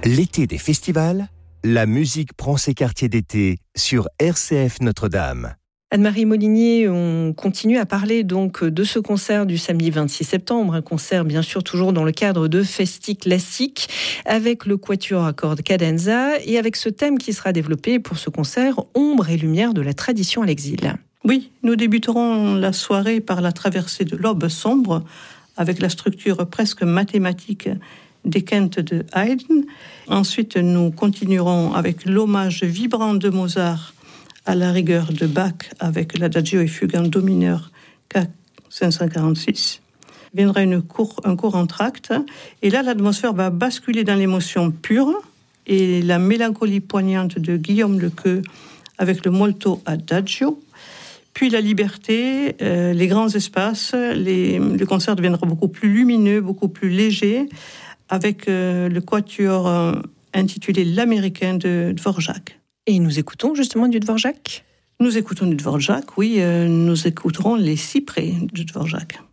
L'été des festivals, la musique prend ses quartiers d'été sur RCF Notre-Dame. Anne-Marie Molinier, on continue à parler donc de ce concert du samedi 26 septembre, un concert bien sûr toujours dans le cadre de Festi Classique avec le quatuor à cordes Cadenza et avec ce thème qui sera développé pour ce concert, Ombre et lumière de la tradition à l'exil. Oui, nous débuterons la soirée par la traversée de l'aube sombre avec la structure presque mathématique des quintes de Haydn. Ensuite, nous continuerons avec l'hommage vibrant de Mozart à la rigueur de Bach avec l'Adagio et fugue en do mineur K546. Viendra un court entracte et là l'atmosphère va basculer dans l'émotion pure et la mélancolie poignante de Guillaume Lequeux avec le molto Adagio. Puis la liberté, les grands espaces, le concert deviendra beaucoup plus lumineux, beaucoup plus léger avec le quatuor intitulé L'Américain de Dvorak. Et nous écoutons justement du Dvorak ? Nous écoutons du Dvorak, oui, nous écouterons les cyprès de Dvorak.